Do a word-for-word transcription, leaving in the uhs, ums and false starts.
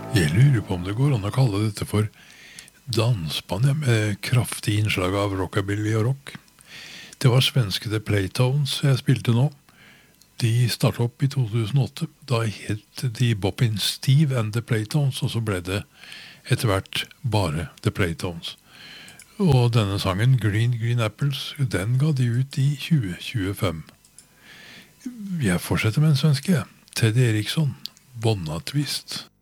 Jeg lurer på om det går an å kalle dette for dansband, ja, med kraftig innslag av rockabilly og rock. Det var svenske The Playtones jeg spilte nå. De startet opp i to tusen og åtte. Da het de Boppin Steve and The Playtones, og så ble det etter hvert bare The Playtones. Og denne sangen, Green Green Apples, den ga de ut i tjue tjuefem. Jeg fortsetter med en svenske, Teddy Eriksson, Bonna Twist.